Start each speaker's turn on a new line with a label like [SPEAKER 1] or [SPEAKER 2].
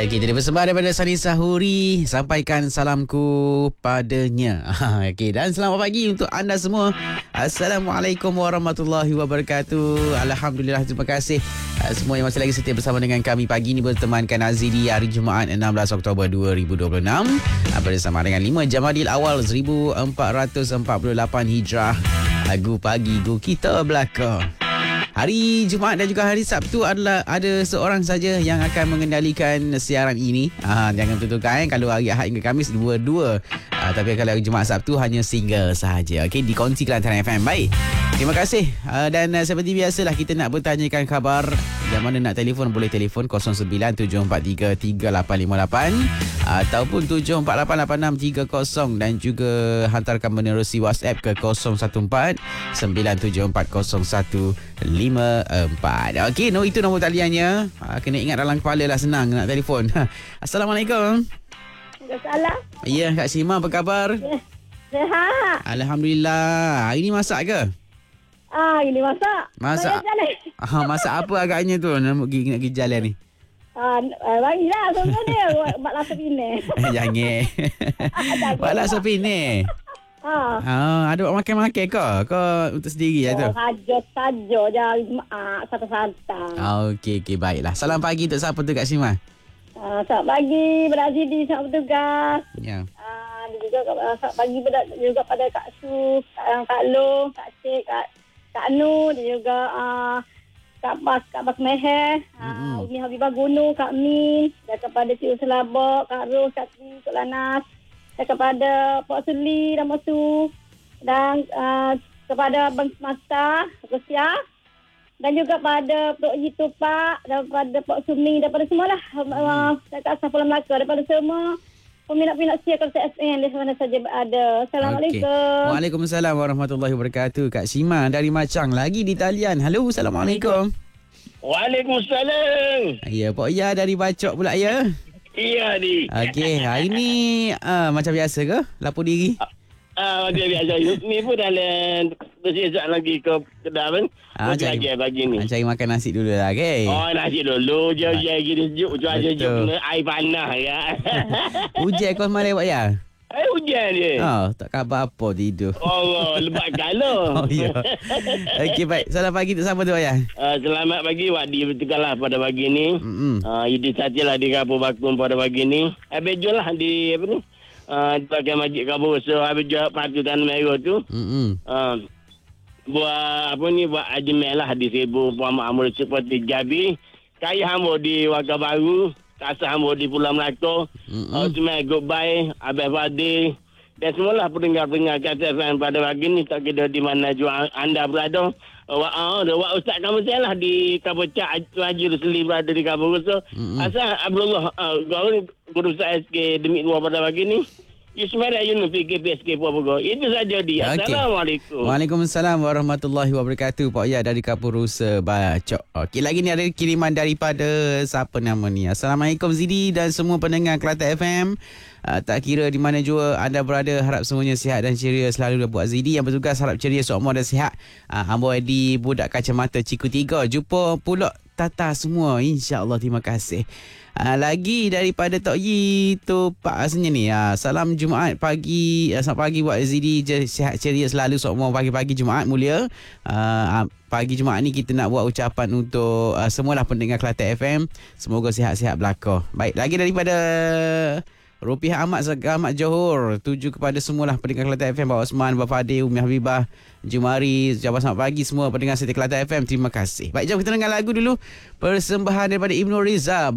[SPEAKER 1] Baik, kita bersama daripada Sani Sahuri. Sampaikan salamku padanya. Okey, dan selamat pagi untuk anda semua. Assalamualaikum warahmatullahi wabarakatuh. Alhamdulillah, terima kasih semua yang masih lagi setia bersama dengan kami pagi ini bertemankan Azidi hari Jumaat 16 Oktober 2026 bersama dengan 5 Jamadil Awal 1448 Hijrah. Lagu pagi go kita belaka. Hari Jumaat dan juga hari Sabtu adalah ada seorang saja yang akan mengendalikan siaran ini. Jangan tutupkan kalau hari Ahad hingga Khamis dua-dua. Tapi kalau hari Jumaat Sabtu hanya single sahaja. Okey, dikongsi Kelantan FM. Baik. Terima kasih. Dan seperti biasalah kita nak bertanyakan khabar. Yang mana nak telefon boleh telefon 0977433858 ataupun 748860 dan juga hantarkan menerusi WhatsApp ke 0149740154. Okey, itu nombor taliannya. Kena ingat dalam kepala lah, senang nak telefon. Assalamualaikum.
[SPEAKER 2] Waalaikumsalam.
[SPEAKER 1] Ya, Kak Sima, apa khabar?
[SPEAKER 2] Sehat.
[SPEAKER 1] Alhamdulillah. Hari ni masak ke?
[SPEAKER 2] Ini masak.
[SPEAKER 1] Masak. Masak apa agaknya tu? Nak pergi jalan ni.
[SPEAKER 2] Bagilah semua dia. Buat langsung ini.
[SPEAKER 1] Jangan. Buat langsung ini. Ada buat makan-makan ke? Kau untuk sendiri lah tu?
[SPEAKER 2] Saja je. Santai-santai.
[SPEAKER 1] Okey, baiklah. Salam pagi untuk siapa tu Kak Sima?
[SPEAKER 2] Selamat pagi. Berazidi selamat bertugas.
[SPEAKER 1] Ya.
[SPEAKER 2] Juga selamat pagi juga pada Kak Su, Kak Long, Kak Cik, Kak Nu dan juga Kak Bas Meher, Umi Habibah Gunung, Kak Min, dan kepada Cik Selabok, Kak Ros, Kak Tri, Kak Lanas, dan kepada Pak Suli dan Masu, dan kepada Abang Semasa, Rusia, dan juga pada Pak Yi Tupak, daripada Pak Sumi, daripada semualah, Kak Safula Melaka, daripada semua peminat-peminat siar Kelantan FM di mana saja berada. Assalamualaikum.
[SPEAKER 1] Okay. Waalaikumsalam warahmatullahi wabarakatuh. Kak Sima dari Macang lagi di talian. Halo, Assalamualaikum.
[SPEAKER 3] Waalaikumsalam.
[SPEAKER 1] Ya, Pak Ya dari Bacok pula ya.
[SPEAKER 3] Iya ni.
[SPEAKER 1] Okey, hari ni macam biasa ke? Lapor diri.
[SPEAKER 3] Dia biasa. Ni pun dalam bersejak lagi ke kedai kan. Lagi pagi ni.
[SPEAKER 1] Cari makan nasi dulu lah, okey.
[SPEAKER 3] Nasi dulu. Jauh-jauh gini sejuk. Cuaca sejuk. Air panas ya.
[SPEAKER 1] Hujan kau semalam Pak Ya?
[SPEAKER 3] Hujan dia.
[SPEAKER 1] Tak khabar apa tidur.
[SPEAKER 3] Lebat kala.
[SPEAKER 1] Ya. Okey, baik. Salam pagi untuk siapa tu Pak Ya?
[SPEAKER 3] Selamat pagi. Wadi bertukar lah pada pagi ni. Idi Satilah di Kampung Bakun pada pagi ni. Bejo lah di apa ni? Pakai Masjid Kabur. So habis jual patutan merah tu. Buat apa ni, buat ajmel lah di Sibu Puan Makmur seperti Jabi, Kaya Hamba di Waka Baru, Kasar Hamba di Pulau Melaka, Semai Goodbye, Abang Fadil dan semualah pendengar-pendengar KTFM pada pagi ni, tak kira di mana juga anda berada. Wak Ustaz kamu saya lah di Kapocak Haji Rusli berada di Kabur. So asal Abdullah Guru Ustaz SK demi dua pada pagi ni. Ismail Ayun fikir PSK apa-apa. Itu saja dia. Okay. Assalamualaikum.
[SPEAKER 1] Waalaikumsalam warahmatullahi wabarakatuh. Pak Ya dari Kapurusa Bacok. Okey, lagi ni ada kiriman daripada siapa nama ni. Assalamualaikum Zidi dan semua pendengar Kelantan FM. Tak kira di mana jua anda berada, harap semuanya sihat dan ceria selalu. Buat Zidi yang bertugas harap ceria semua dan sihat. Ambo Edi budak kacamata Ciku 3. Jumpa pula Tata semua, insya-Allah. Terima kasih. Lagi daripada Tok Yi tu Pak rasanya ni. Salam Jumaat pagi. Selamat pagi buat Zidi, sihat ceria selalu semua pagi-pagi Jumaat mulia. Pagi Jumaat ni kita nak buat ucapan untuk semualah pendengar Kelantan FM. Semoga sihat-sihat belaka. Baik, lagi daripada Rupiah Ahmad Johor. Tuju kepada semualah pendengar Kelantan FM, Pak Osman, Pak Fadil, Umi Habibah, Jumari, ucapan selamat pagi semua pendengar setia Kelantan FM. Terima kasih. Baik, jom kita dengar lagu dulu. Persembahan daripada Ibnu Riza.